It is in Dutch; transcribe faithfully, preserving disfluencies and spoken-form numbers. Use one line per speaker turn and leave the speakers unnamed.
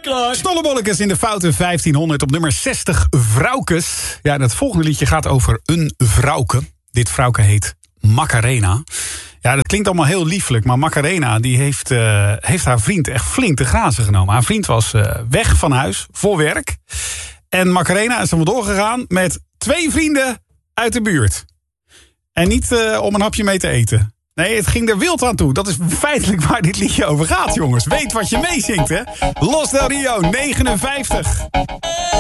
klaar.
Stollebolletjes in de foute vijftienhonderd op nummer zestig, Vrouwkes. Ja, en het volgende liedje gaat over een vrouwke. Dit vrouwke heet Macarena. Ja, dat klinkt allemaal heel lieflijk, maar Macarena die heeft, uh, heeft haar vriend echt flink te grazen genomen. Haar vriend was uh, weg van huis, voor werk. En Macarena is er vandoor gegaan met twee vrienden uit de buurt. En niet uh, om een hapje mee te eten. Nee, het ging er wild aan toe. Dat is feitelijk waar dit liedje over gaat, jongens. Weet wat je meezingt, hè? Los del Rio, negenenvijftig.